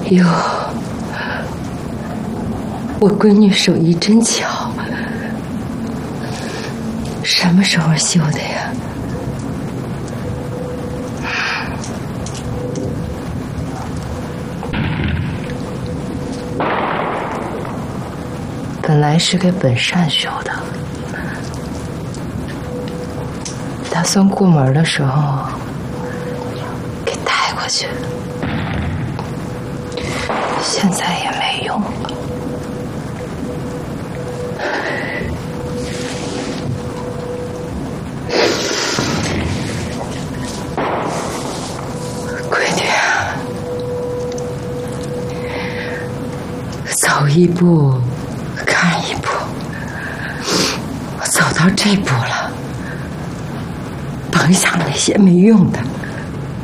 哟，我闺女手艺真巧，什么时候绣的呀？本来是给本善绣的，打算过门的时候给带过去，现在也没用了。闺女啊，走一步看一步，我走到这步了，甭想那些没用的。